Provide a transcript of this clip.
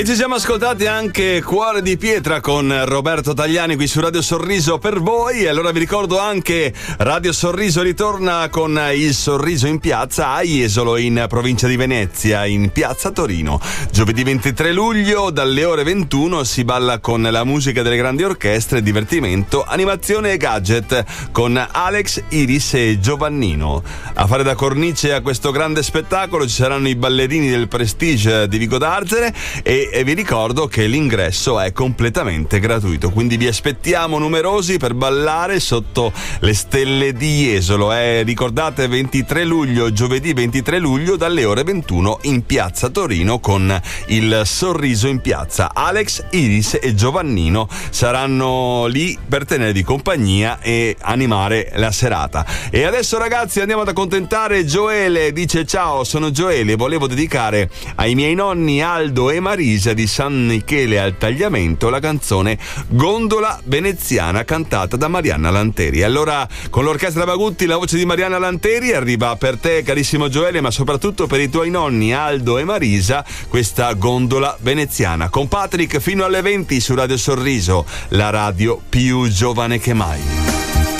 E ci siamo ascoltati anche Cuore di Pietra con Roberto Tagliani qui su Radio Sorriso per voi. E allora vi ricordo anche Radio Sorriso ritorna con il Sorriso in piazza a Jesolo in provincia di Venezia, in piazza Torino. Giovedì 23 luglio dalle ore 21 si balla con la musica delle grandi orchestre, divertimento, animazione e gadget con Alex, Iris e Giovannino. A fare da cornice a questo grande spettacolo ci saranno i ballerini del Prestige di Vico d'Arzere e vi ricordo che l'ingresso è completamente gratuito, quindi vi aspettiamo numerosi per ballare sotto le stelle di Jesolo. Ricordate, 23 luglio, giovedì 23 luglio dalle ore 21 in piazza Torino con il Sorriso in piazza. Alex, Iris e Giovannino saranno lì per tenervi compagnia e animare la serata. E adesso ragazzi andiamo ad accontentare Gioele. Dice: ciao, sono Gioele, volevo dedicare ai miei nonni Aldo e Marisa di San Michele al Tagliamento la canzone Gondola Veneziana cantata da Marianna Lanteri. Allora con l'orchestra Bagutti la voce di Marianna Lanteri arriva per te carissimo Gioele, ma soprattutto per i tuoi nonni Aldo e Marisa questa Gondola Veneziana con Patrick fino alle 20 su Radio Sorriso, la radio più giovane che mai.